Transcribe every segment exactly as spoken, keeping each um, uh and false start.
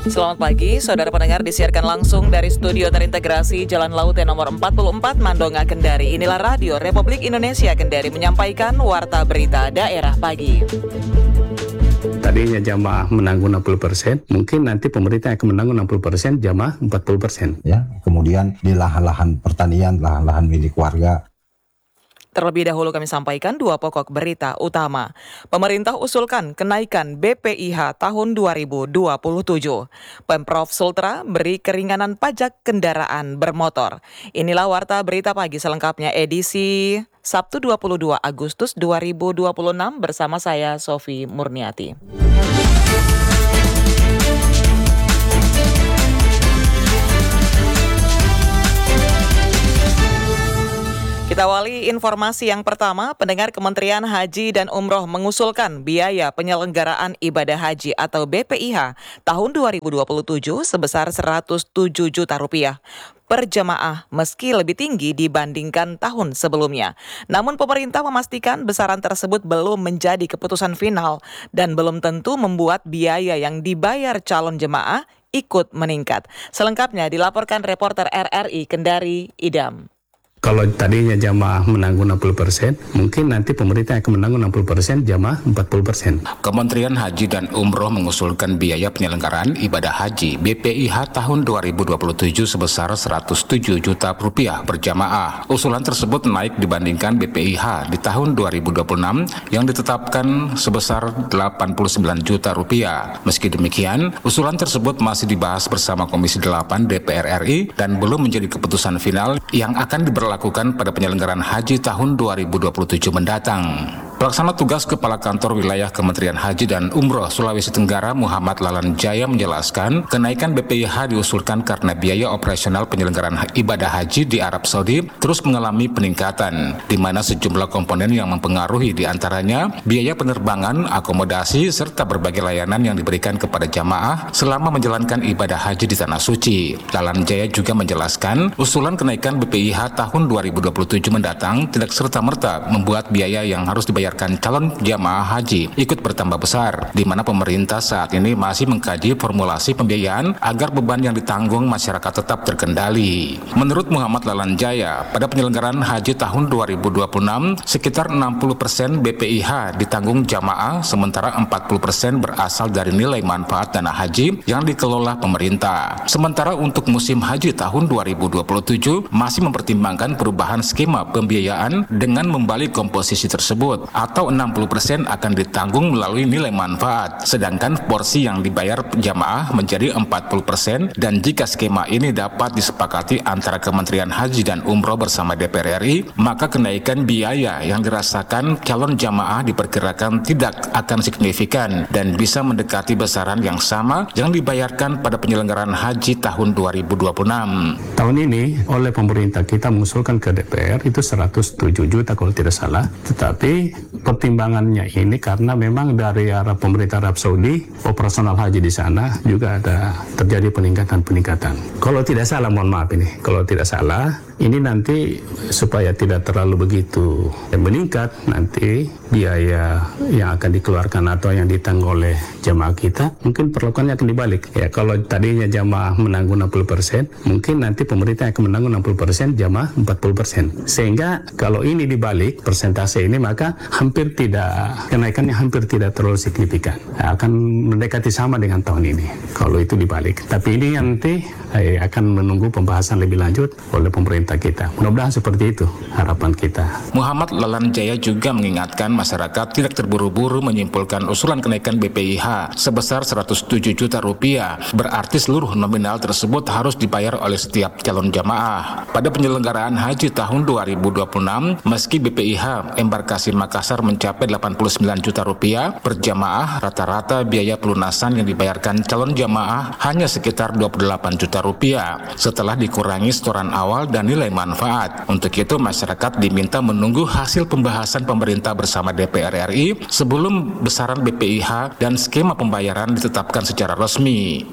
Selamat pagi, saudara pendengar, disiarkan langsung dari studio terintegrasi Jalan Laut nomor empat puluh empat Mandonga, Kendari. Inilah Radio Republik Indonesia Kendari menyampaikan warta berita daerah pagi. Tadinya jamaah menanggung enam puluh persen, mungkin nanti pemerintah akan menanggung enam puluh persen, jamaah empat puluh persen. Ya, kemudian di lahan-lahan pertanian, lahan-lahan milik warga. Terlebih dahulu kami sampaikan dua pokok berita utama. Pemerintah usulkan kenaikan B P I H tahun dua ribu dua puluh tujuh. Pemprov Sultra beri keringanan pajak kendaraan bermotor. Inilah warta berita pagi selengkapnya edisi Sabtu dua puluh dua Agustus dua ribu dua puluh enam bersama saya Sofi Murniati. Kita awali informasi yang pertama. Pendengar, Kementerian Haji dan Umroh mengusulkan biaya penyelenggaraan ibadah haji atau B P I H tahun dua ribu dua puluh tujuh sebesar seratus tujuh juta rupiah per jemaah, meski lebih tinggi dibandingkan tahun sebelumnya. Namun pemerintah memastikan besaran tersebut belum menjadi keputusan final dan belum tentu membuat biaya yang dibayar calon jemaah ikut meningkat. Selengkapnya dilaporkan reporter R R I Kendari, Idam. Kalau tadinya jamaah menanggung enam puluh persen, mungkin nanti pemerintah akan menanggung enam puluh persen, jamaah empat puluh persen. Kementerian Haji dan Umroh mengusulkan biaya penyelenggaraan ibadah haji B P I H tahun dua ribu dua puluh tujuh sebesar seratus tujuh juta rupiah per jamaah. Usulan tersebut naik dibandingkan B P I H di tahun dua ribu dua puluh enam yang ditetapkan sebesar delapan puluh sembilan juta rupiah. Meski demikian, usulan tersebut masih dibahas bersama Komisi delapan D P R R I dan belum menjadi keputusan final yang akan diberlakukan lakukan pada penyelenggaraan haji tahun dua ribu dua puluh tujuh mendatang. Pelaksana tugas Kepala Kantor Wilayah Kementerian Haji dan Umroh Sulawesi Tenggara Muhammad Lalan Jaya menjelaskan kenaikan B P I H diusulkan karena biaya operasional penyelenggaraan ibadah haji di Arab Saudi terus mengalami peningkatan, di mana sejumlah komponen yang mempengaruhi diantaranya biaya penerbangan, akomodasi, serta berbagai layanan yang diberikan kepada jamaah selama menjalankan ibadah haji di Tanah Suci. Lalan Jaya juga menjelaskan usulan kenaikan B P I H tahun dua ribu dua puluh tujuh mendatang tidak serta-merta membuat biaya yang harus dibayar calon jamaah haji ikut bertambah besar, di mana pemerintah saat ini masih mengkaji formulasi pembiayaan agar beban yang ditanggung masyarakat tetap terkendali. Menurut Muhammad Lalan Jaya, pada penyelenggaraan haji tahun dua ribu dua puluh enam, sekitar enam puluh persen B P I H ditanggung jamaah, sementara empat puluh persen berasal dari nilai manfaat dana haji yang dikelola pemerintah. Sementara untuk musim haji tahun dua ribu dua puluh tujuh masih mempertimbangkan perubahan skema pembiayaan dengan membalik komposisi tersebut, atau enam puluh persen akan ditanggung melalui nilai manfaat, sedangkan porsi yang dibayar jamaah menjadi empat puluh persen, dan jika skema ini dapat disepakati antara Kementerian Haji dan Umroh bersama D P R R I, maka kenaikan biaya yang dirasakan calon jamaah diperkirakan tidak akan signifikan dan bisa mendekati besaran yang sama yang dibayarkan pada penyelenggaraan haji tahun dua ribu dua puluh enam. Tahun ini oleh pemerintah kita mengusulkan ke D P R itu seratus tujuh juta kalau tidak salah, tetapi pertimbangannya ini karena memang dari arah pemerintah Arab Saudi operasional haji di sana juga ada terjadi peningkatan-peningkatan. Kalau tidak salah, mohon maaf ini, kalau tidak salah ini nanti supaya tidak terlalu begitu meningkat nanti biaya yang akan dikeluarkan atau yang ditanggung oleh jamaah kita, mungkin perlakuannya akan dibalik. Ya, kalau tadinya jamaah menanggung enam puluh persen, mungkin nanti pemerintah akan menanggung enam puluh persen, jamaah empat puluh persen. Sehingga kalau ini dibalik persentase ini, maka hampir tidak, kenaikannya hampir tidak terlalu signifikan. Akan mendekati sama dengan tahun ini kalau itu dibalik. Tapi ini nanti eh, akan menunggu pembahasan lebih lanjut oleh pemerintah kita. Mudah-mudahan seperti itu harapan kita. Muhammad Lalan Jaya juga mengingatkan masyarakat tidak terburu-buru menyimpulkan usulan kenaikan B P I H sebesar seratus tujuh juta rupiah. Berarti seluruh nominal tersebut harus dibayar oleh setiap calon jamaah. Pada penyelenggaraan haji tahun dua ribu dua puluh enam, meski B P I H embarkasi Makassar mencapai delapan puluh sembilan juta rupiah per jamaah, rata-rata biaya pelunasan yang dibayarkan calon jamaah hanya sekitar dua puluh delapan juta rupiah setelah dikurangi setoran awal dan nilai manfaat. Untuk itu masyarakat diminta menunggu hasil pembahasan pemerintah bersama D P R R I sebelum besaran B P I H dan skema pembayaran ditetapkan secara resmi.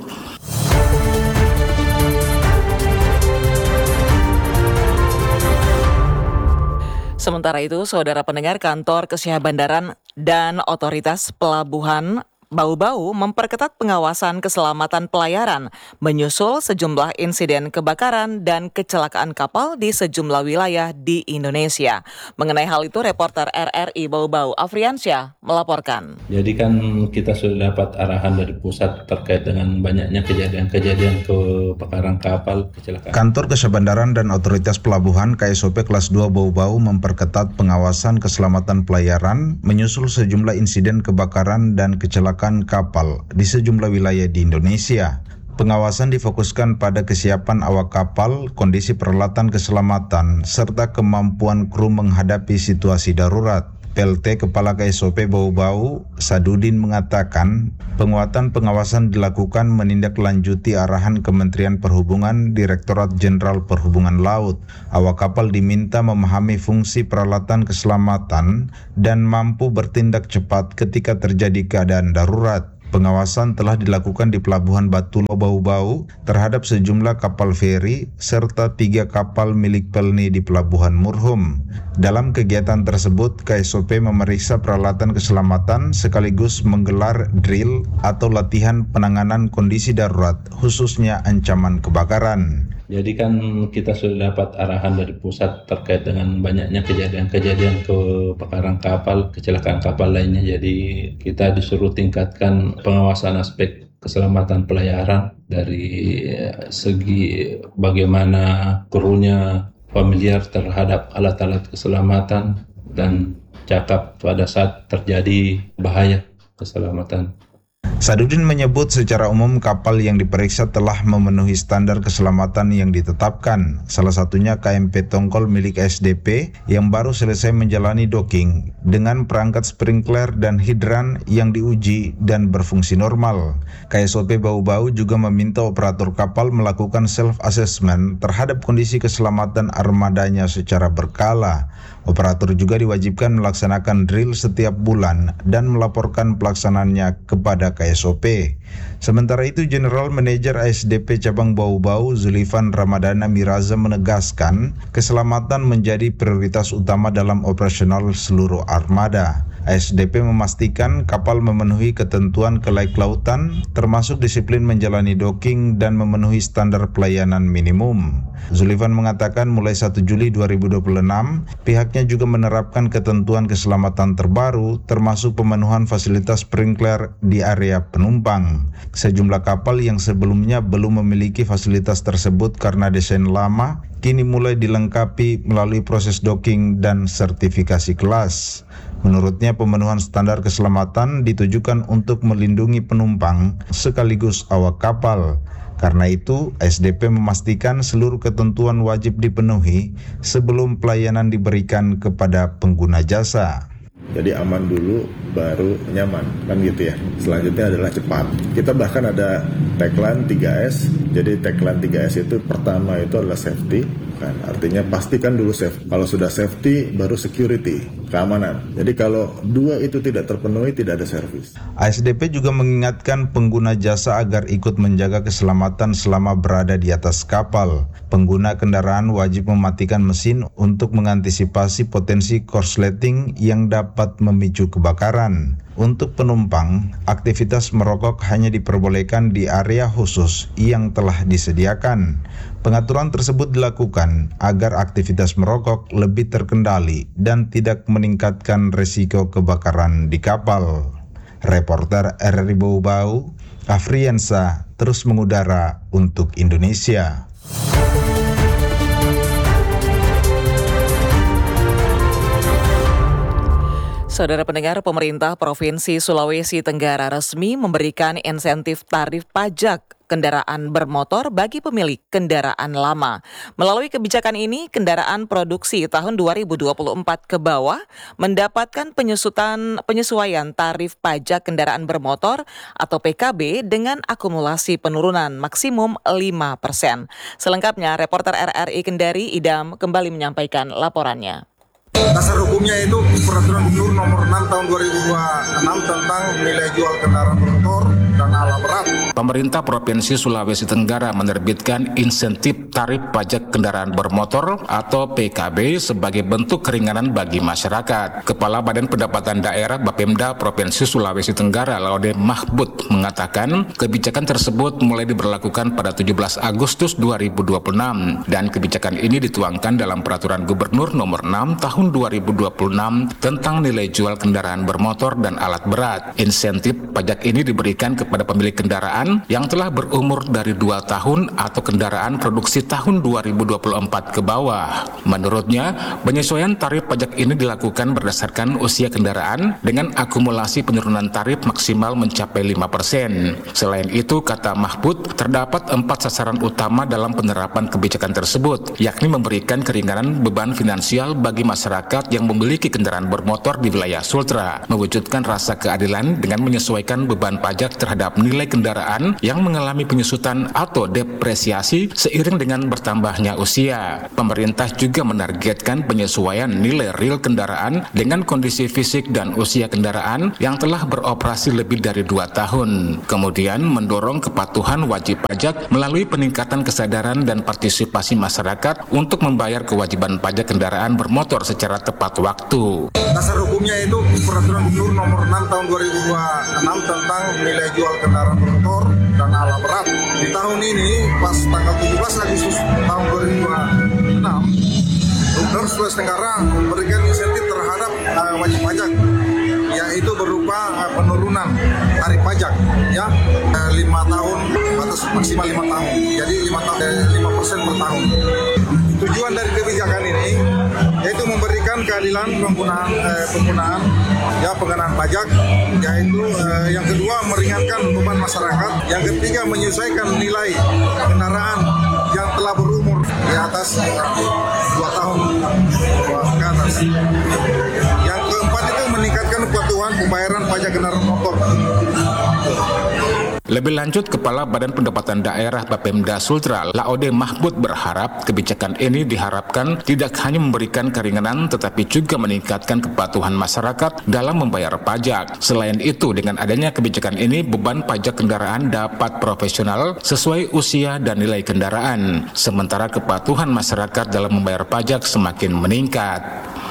Sementara itu, saudara pendengar, Kantor Kesehatan Bandaran dan Otoritas Pelabuhan Bau-Bau memperketat pengawasan keselamatan pelayaran, menyusul sejumlah insiden kebakaran dan kecelakaan kapal di sejumlah wilayah di Indonesia. Mengenai hal itu, reporter R R I Bau-Bau Afriansyah melaporkan. Jadi kan kita sudah dapat arahan dari pusat terkait dengan banyaknya kejadian-kejadian kebakaran kapal, kecelakaan. Kantor Kesabandaran dan Otoritas Pelabuhan K S O P Kelas dua Bau-Bau memperketat pengawasan keselamatan pelayaran, menyusul sejumlah insiden kebakaran dan kecelakaan kapal di sejumlah wilayah di Indonesia. Pengawasan difokuskan pada kesiapan awak kapal, kondisi peralatan keselamatan, serta kemampuan kru menghadapi situasi darurat. P L T Kepala K S O P Bau-Bau, Sadudin mengatakan, penguatan pengawasan dilakukan menindaklanjuti arahan Kementerian Perhubungan Direktorat Jenderal Perhubungan Laut. Awak kapal diminta memahami fungsi peralatan keselamatan dan mampu bertindak cepat ketika terjadi keadaan darurat. Pengawasan telah dilakukan di Pelabuhan Batulo Bau-Bau terhadap sejumlah kapal feri serta tiga kapal milik Pelni di Pelabuhan Murhum. Dalam kegiatan tersebut, K S O P memeriksa peralatan keselamatan sekaligus menggelar drill atau latihan penanganan kondisi darurat, khususnya ancaman kebakaran. Jadi kan kita sudah dapat arahan dari pusat terkait dengan banyaknya kejadian-kejadian kebakaran kapal, kecelakaan kapal lainnya. Jadi kita disuruh tingkatkan pengawasan aspek keselamatan pelayaran dari segi bagaimana krunya familiar terhadap alat-alat keselamatan dan cakap pada saat terjadi bahaya keselamatan. Sadudin menyebut secara umum kapal yang diperiksa telah memenuhi standar keselamatan yang ditetapkan. Salah satunya K M P Tongkol milik S D P yang baru selesai menjalani docking dengan perangkat sprinkler dan hidran yang diuji dan berfungsi normal. K S O P Bau-Bau juga meminta operator kapal melakukan self-assessment terhadap kondisi keselamatan armadanya secara berkala. Operator juga diwajibkan melaksanakan drill setiap bulan dan melaporkan pelaksanaannya kepada K S O P. Sementara itu, General Manager A S D P Cabang Bau-Bau Zulifan Ramadana Miraza menegaskan keselamatan menjadi prioritas utama dalam operasional seluruh armada. A S D P memastikan kapal memenuhi ketentuan kelaik lautan, termasuk disiplin menjalani docking dan memenuhi standar pelayanan minimum. Zulifan mengatakan mulai satu Juli dua ribu dua puluh enam, pihaknya juga menerapkan ketentuan keselamatan terbaru, termasuk pemenuhan fasilitas sprinkler di area penumpang. Sejumlah kapal yang sebelumnya belum memiliki fasilitas tersebut karena desain lama, kini mulai dilengkapi melalui proses docking dan sertifikasi kelas. Menurutnya, pemenuhan standar keselamatan ditujukan untuk melindungi penumpang sekaligus awak kapal. Karena itu, A S D P memastikan seluruh ketentuan wajib dipenuhi sebelum pelayanan diberikan kepada pengguna jasa. Jadi aman dulu, baru nyaman, kan gitu ya. Selanjutnya adalah cepat. Kita bahkan ada tagline tiga S. Jadi tagline tiga S itu pertama itu adalah safety. Kan artinya pastikan dulu safety. Kalau sudah safety, baru security, keamanan. Jadi kalau dua itu tidak terpenuhi, tidak ada servis. A S D P juga mengingatkan pengguna jasa agar ikut menjaga keselamatan selama berada di atas kapal. Pengguna kendaraan wajib mematikan mesin untuk mengantisipasi potensi korsleting yang dapat memicu kebakaran. Untuk penumpang, aktivitas merokok hanya diperbolehkan di area khusus yang telah disediakan. Pengaturan tersebut dilakukan agar aktivitas merokok lebih terkendali dan tidak meningkatkan risiko kebakaran di kapal. Reporter R R I Bau-Bau, Afriansa, terus mengudara untuk Indonesia. Saudara pendengar, pemerintah Provinsi Sulawesi Tenggara resmi memberikan insentif tarif pajak kendaraan bermotor bagi pemilik kendaraan lama. Melalui kebijakan ini, kendaraan produksi tahun dua ribu dua puluh empat ke bawah mendapatkan penyusutan penyesuaian tarif pajak kendaraan bermotor atau P K B dengan akumulasi penurunan maksimum lima persen. Selengkapnya, reporter R R I Kendari Idam kembali menyampaikan laporannya. Dasar hukumnya itu Peraturan Gubernur Nomor enam Tahun dua ribu dua puluh enam tentang nilai jual kendaraan bermotor dan alat berat. Pemerintah Provinsi Sulawesi Tenggara menerbitkan insentif tarif pajak kendaraan bermotor atau P K B sebagai bentuk keringanan bagi masyarakat. Kepala Badan Pendapatan Daerah Bapemda Provinsi Sulawesi Tenggara Laude Mahbud mengatakan kebijakan tersebut mulai diberlakukan pada tujuh belas Agustus dua ribu dua puluh enam dan kebijakan ini dituangkan dalam Peraturan Gubernur Nomor enam Tahun dua ribu dua puluh enam tentang nilai jual kendaraan bermotor dan alat berat. Insentif pajak ini diberikan kepada pemilik kendaraan yang telah berumur dari dua tahun atau kendaraan produksi tahun dua ribu dua puluh empat ke bawah. Menurutnya, penyesuaian tarif pajak ini dilakukan berdasarkan usia kendaraan dengan akumulasi penurunan tarif maksimal mencapai lima persen. Selain itu, kata Mahfud, terdapat empat sasaran utama dalam penerapan kebijakan tersebut, yakni memberikan keringanan beban finansial bagi masyarakat yang memiliki kendaraan bermotor di wilayah Sultra, mewujudkan rasa keadilan dengan menyesuaikan beban pajak terhadap nilai kendaraan yang mengalami penyusutan atau depresiasi seiring dengan bertambahnya usia. Pemerintah juga menargetkan penyesuaian nilai real kendaraan dengan kondisi fisik dan usia kendaraan yang telah beroperasi lebih dari dua tahun. Kemudian mendorong kepatuhan wajib pajak melalui peningkatan kesadaran dan partisipasi masyarakat untuk membayar kewajiban pajak kendaraan bermotor secara tepat waktu. Dasar hukumnya itu Peraturan Gubernur Nomor enam Tahun dua ribu dua puluh enam tentang nilai jual kendaraan bermotor dan alat berat. Di tahun ini pas tanggal tujuh belas Agustus tahun dua ribu dua puluh enam, Gubernur Sulawesi Tenggara memberikan insentif terhadap uh, wajib pajak, yaitu berupa uh, penurunan tarif pajak, ya uh, lima tahun batas maksimal lima tahun, jadi lima tahun lima persen per tahun. Tujuan dari kebijakan ini yaitu memberikan keadilan penggunaan eh, penggunaan ya pengenaan pajak, yaitu eh, yang kedua meringankan beban masyarakat, yang ketiga menyesuaikan nilai kendaraan yang telah berumur di atas dua tahun ke atas. Yang keempat itu meningkatkan kepatuhan pembayaran pajak kendaraan motor. Lebih lanjut, Kepala Badan Pendapatan Daerah Bapemda Sultra, Laude Mahbud berharap kebijakan ini diharapkan tidak hanya memberikan keringanan tetapi juga meningkatkan kepatuhan masyarakat dalam membayar pajak. Selain itu, dengan adanya kebijakan ini, beban pajak kendaraan dapat profesional sesuai usia dan nilai kendaraan, sementara kepatuhan masyarakat dalam membayar pajak semakin meningkat.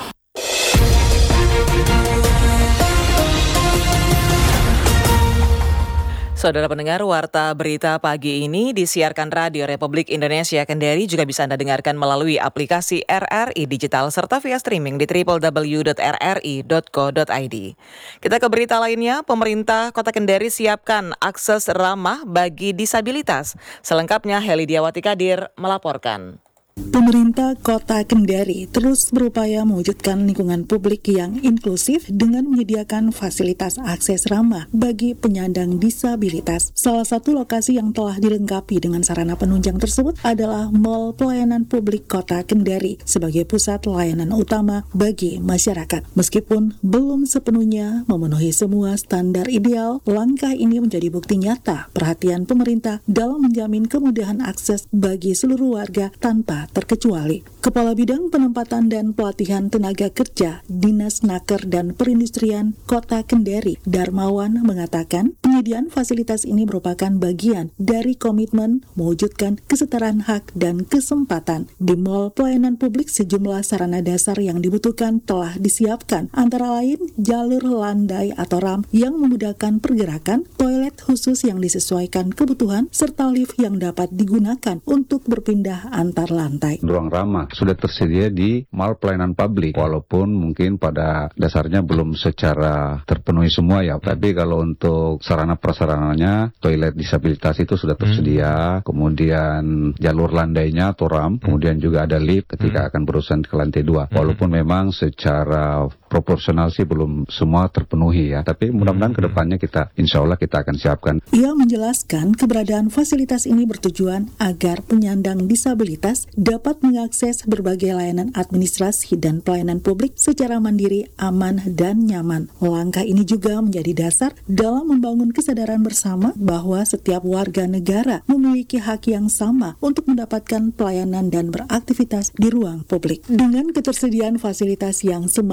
Saudara pendengar, warta berita pagi ini disiarkan Radio Republik Indonesia Kendari, juga bisa Anda dengarkan melalui aplikasi R R I Digital serta via streaming di w w w dot r r i dot co dot i d. Kita ke berita lainnya, pemerintah Kota Kendari siapkan akses ramah bagi disabilitas. Selengkapnya Heli Diawati Kadir melaporkan. Pemerintah Kota Kendari terus berupaya mewujudkan lingkungan publik yang inklusif dengan menyediakan fasilitas akses ramah bagi penyandang disabilitas. Salah satu lokasi yang telah dilengkapi dengan sarana penunjang tersebut adalah Mall Pelayanan Publik Kota Kendari sebagai pusat layanan utama bagi masyarakat. Meskipun belum sepenuhnya memenuhi semua standar ideal, langkah ini menjadi bukti nyata perhatian pemerintah dalam menjamin kemudahan akses bagi seluruh warga tanpa terkecuali. Kepala Bidang Penempatan dan Pelatihan Tenaga Kerja Dinas Naker dan Perindustrian Kota Kendari, Darmawan, mengatakan penyediaan fasilitas ini merupakan bagian dari komitmen mewujudkan kesetaraan hak dan kesempatan. Di Mall Pelayanan Publik, sejumlah sarana dasar yang dibutuhkan telah disiapkan, antara lain jalur landai atau ramp yang memudahkan pergerakan, toilet khusus yang disesuaikan kebutuhan, serta lift yang dapat digunakan untuk berpindah antar lantai. Ruang ramah sudah tersedia di Mall Pelayanan Publik, walaupun mungkin pada dasarnya belum secara terpenuhi semua ya, tapi kalau untuk sarana prasarananya, toilet disabilitas itu sudah tersedia, hmm. kemudian jalur landainya atau ramp, hmm. kemudian juga ada lift ketika hmm. akan berurusan ke lantai dua, hmm. walaupun memang secara proporsional sih belum semua terpenuhi ya, tapi mudah-mudahan hmm. kedepannya kita, insya Allah kita akan siapkan. Ia menjelaskan keberadaan fasilitas ini bertujuan agar penyandang disabilitas dapat mengakses berbagai layanan administrasi dan pelayanan publik secara mandiri, aman, dan nyaman. Langkah ini juga menjadi dasar dalam membangun kesadaran bersama bahwa setiap warga negara memiliki hak yang sama untuk mendapatkan pelayanan dan beraktivitas di ruang publik. Dengan ketersediaan fasilitas yang semakin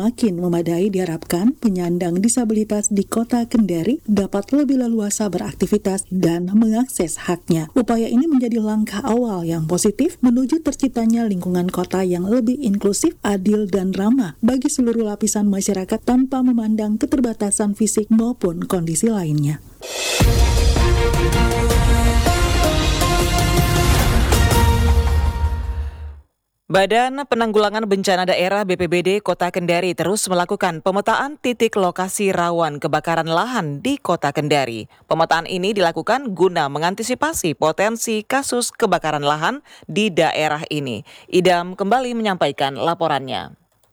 memadai diharapkan penyandang disabilitas di Kota Kendari dapat lebih leluasa beraktivitas dan mengakses haknya. Upaya ini menjadi langkah awal yang positif menuju terciptanya lingkungan kota yang lebih inklusif, adil, dan ramah bagi seluruh lapisan masyarakat tanpa memandang keterbatasan fisik maupun kondisi lainnya. Badan Penanggulangan Bencana Daerah B P B D Kota Kendari terus melakukan pemetaan titik lokasi rawan kebakaran lahan di Kota Kendari. Pemetaan ini dilakukan guna mengantisipasi potensi kasus kebakaran lahan di daerah ini. Idam kembali menyampaikan laporannya.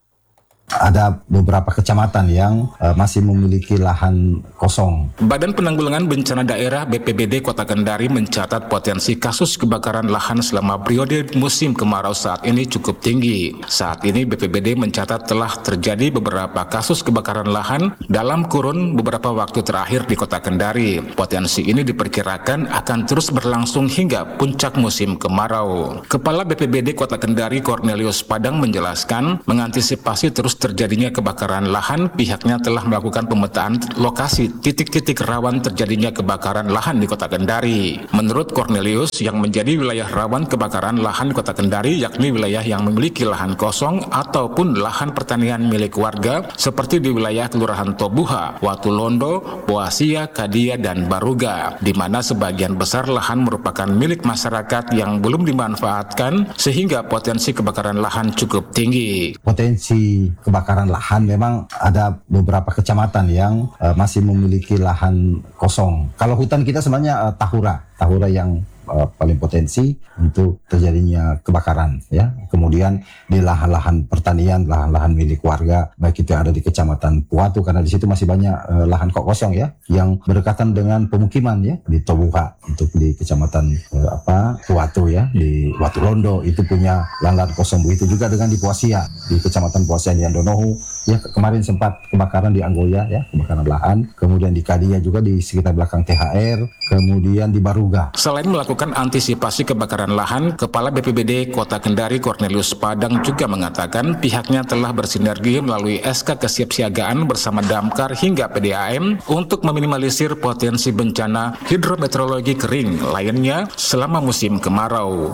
Ada beberapa kecamatan yang uh, masih memiliki lahan kosong. Badan Penanggulangan Bencana Daerah B P B D Kota Kendari mencatat potensi kasus kebakaran lahan selama periode musim kemarau saat ini cukup tinggi. Saat ini B P B D mencatat telah terjadi beberapa kasus kebakaran lahan dalam kurun beberapa waktu terakhir di Kota Kendari. Potensi ini diperkirakan akan terus berlangsung hingga puncak musim kemarau. Kepala B P B D Kota Kendari Cornelius Padang menjelaskan, mengantisipasi terus terjadinya kebakaran lahan, pihaknya telah melakukan pemetaan lokasi titik-titik rawan terjadinya kebakaran lahan di Kota Kendari. Menurut Cornelius, yang menjadi wilayah rawan kebakaran lahan di Kota Kendari yakni wilayah yang memiliki lahan kosong ataupun lahan pertanian milik warga seperti di wilayah Kelurahan Tobuha, Watulondo, Boasia, Kadia, dan Baruga, di mana sebagian besar lahan merupakan milik masyarakat yang belum dimanfaatkan sehingga potensi kebakaran lahan cukup tinggi. Potensi kebakaran lahan memang ada beberapa kecamatan yang uh, masih memiliki lahan kosong. Kalau hutan kita sebenarnya uh, Tahura, Tahura yang uh, paling potensi untuk terjadinya kebakaran, ya. Kemudian di lahan-lahan pertanian, lahan-lahan milik warga, baik itu yang ada di Kecamatan Puatu, karena di situ masih banyak uh, lahan kosong, ya, yang berdekatan dengan pemukiman, ya, di Tobuha untuk di Kecamatan uh, apa Puatu, ya, di Watulondo itu punya lahan kosong. Begitu juga dengan di Puasia, di Kecamatan Puasia yang Donohu, ya, kemarin sempat kebakaran di Anggoya, ya, kebakaran lahan. Kemudian di Kadia juga di sekitar belakang T H R, kemudian di Baruga. Selain melakukan antisipasi kebakaran lahan, Kepala B P B D Kota Kendari Cornelius Padang juga mengatakan pihaknya telah bersinergi melalui S K kesiapsiagaan bersama Damkar hingga P D A M untuk meminimalisir potensi bencana hidrometeorologi kering lainnya selama musim kemarau.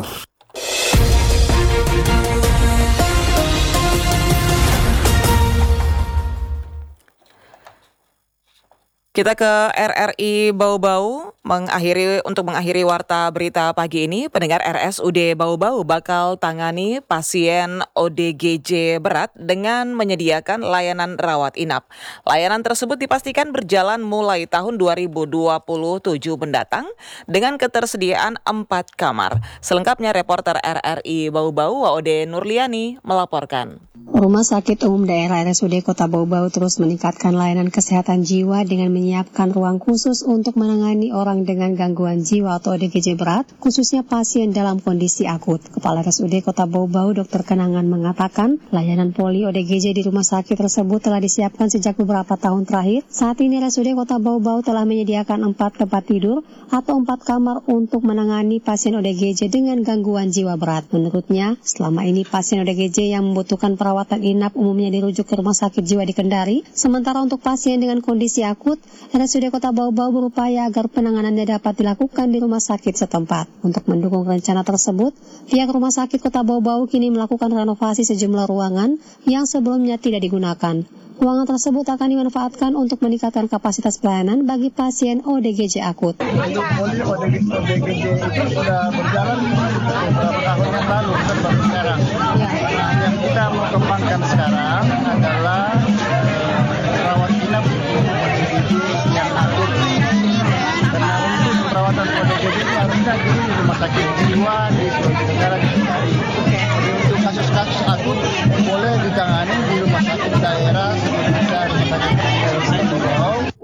Kita ke R R I Bau-Bau, mengakhiri untuk mengakhiri warta berita pagi ini, pendengar R S U D Bau-Bau bakal tangani pasien O D G J berat dengan menyediakan layanan rawat inap. Layanan tersebut dipastikan berjalan mulai tahun dua ribu dua puluh tujuh mendatang dengan ketersediaan empat kamar. Selengkapnya reporter R R I Bau-Bau Waode Nurliani melaporkan. Rumah Sakit Umum Daerah R S U D Kota Bau-Bau terus meningkatkan layanan kesehatan jiwa dengan menyiapkan ruang khusus untuk menangani orang dengan gangguan jiwa atau O D G J berat, khususnya pasien dalam kondisi akut. Kepala R S U D Kota Bau-Bau Dokter Kenangan mengatakan, layanan poli O D G J di rumah sakit tersebut telah disiapkan sejak beberapa tahun terakhir. Saat ini R S U D Kota Bau-Bau telah menyediakan empat tempat tidur atau empat kamar untuk menangani pasien O D G J dengan gangguan jiwa berat. Menurutnya, selama ini pasien O D G J yang membutuhkan perawatan inap umumnya dirujuk ke rumah sakit jiwa di Kendari, sementara untuk pasien dengan kondisi akut, R S U D Kota Bau-Bau berupaya agar penanganannya dapat dilakukan di rumah sakit setempat. Untuk mendukung rencana tersebut, pihak Rumah Sakit Kota Bau-Bau kini melakukan renovasi sejumlah ruangan yang sebelumnya tidak digunakan. Ruangan tersebut akan dimanfaatkan untuk meningkatkan kapasitas pelayanan bagi pasien O D G J akut. Untuk poli O D G J itu sudah berjalan beberapa tahun yang lalu, bukan baru sekarang. Nah, yang kita mau kembangkan sekarang adalah eh, rawat inap O D G J yang akut. Karena untuk perawatan O D G J ini harusnya di rumah sakit jiwa di Sulawesi Tenggara di Kendari. Jadi untuk kasus-kasus akut boleh ditangani di rumah sakit daerah seperti rumah sakit daerah Bau.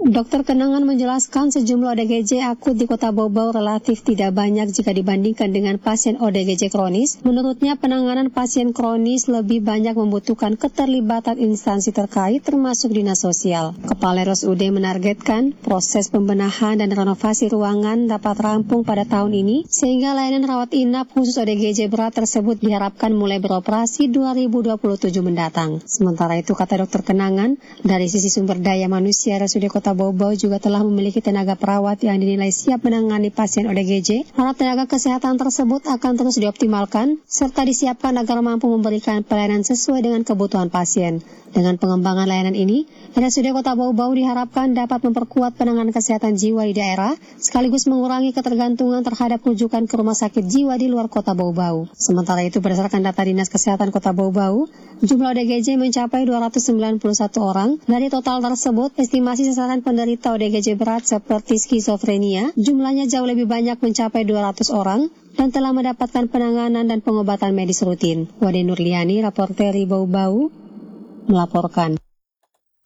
Dokter Kenangan menjelaskan sejumlah O D G J akut di Kota Bau-Bau relatif tidak banyak jika dibandingkan dengan pasien O D G J kronis. Menurutnya, penanganan pasien kronis lebih banyak membutuhkan keterlibatan instansi terkait termasuk dinas sosial. Kepala R S U D menargetkan proses pembenahan dan renovasi ruangan dapat rampung pada tahun ini sehingga layanan rawat inap khusus O D G J berat tersebut diharapkan mulai beroperasi dua ribu dua puluh tujuh mendatang. Sementara itu, kata Dokter Kenangan, dari sisi sumber daya manusia, R S U D Kota Bau-Bau juga telah memiliki tenaga perawat yang dinilai siap menangani pasien O D G J. Harap tenaga kesehatan tersebut akan terus dioptimalkan serta disiapkan agar mampu memberikan pelayanan sesuai dengan kebutuhan pasien. Dengan pengembangan layanan ini, R S U D Kota Bau-Bau diharapkan dapat memperkuat penanganan kesehatan jiwa di daerah sekaligus mengurangi ketergantungan terhadap rujukan ke rumah sakit jiwa di luar Kota Bau-Bau. Sementara itu, berdasarkan data Dinas Kesehatan Kota Bau-Bau, jumlah O D G J mencapai dua ratus sembilan puluh satu orang. Dari total tersebut, estimasi sasaran penderita O D G J berat seperti skizofrenia jumlahnya jauh lebih banyak mencapai dua ratus orang dan telah mendapatkan penanganan dan pengobatan medis rutin. Wade Nurliani, Raporteri Bau-Bau, melaporkan.